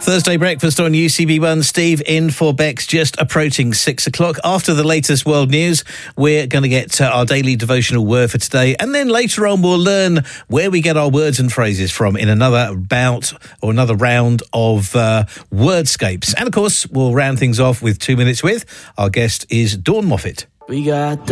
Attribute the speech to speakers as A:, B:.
A: Thursday breakfast on UCB1. Steve in for Bex, just approaching 6 o'clock. After the latest world news, we're going to get our daily devotional word for today. And then later on, we'll learn where we get our words and phrases from in another bout or another round of Wordscapes. And of course, we'll round things off with 2 Minutes With. Our guest is Dawn Moffat.
B: We got